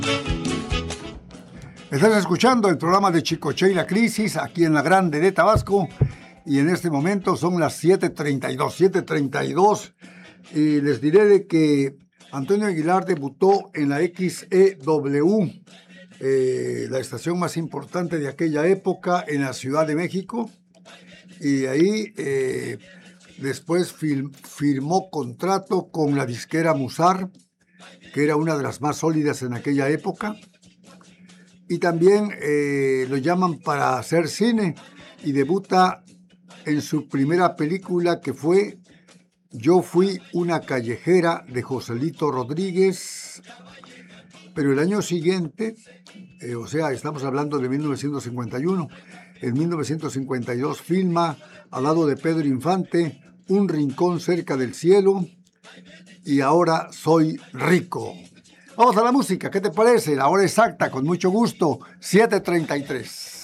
Estás escuchando el programa de Chicoche y la Crisis aquí en la Grande de Tabasco y en este momento son las 7:32 y les diré de que Antonio Aguilar debutó en la XEW, la estación más importante de aquella época en la Ciudad de México, y ahí después firmó contrato con la disquera Musar, que era una de las más sólidas en aquella época. Y también lo llaman para hacer cine y debuta en su primera película, que fue Yo fui una callejera, de Joselito Rodríguez. Pero el año siguiente, o sea, estamos hablando de 1951, en 1952 filma al lado de Pedro Infante Un rincón cerca del cielo y Ahora soy rico. Vamos a la música, ¿qué te parece? La hora exacta, con mucho gusto, 7:33.